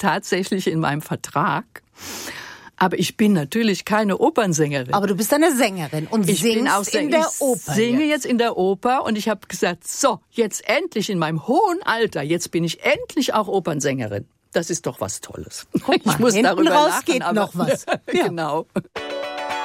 tatsächlich in meinem Vertrag. Aber ich bin natürlich keine Opernsängerin. Aber du bist eine Sängerin und singst in der Oper. Ich singe jetzt in der Oper und ich habe gesagt, so, jetzt endlich in meinem hohen Alter, jetzt bin ich endlich auch Opernsängerin. Das ist doch was Tolles. Guck mal, ich muss hinten darüber raus lachen, geht aber noch was. Ja. Genau.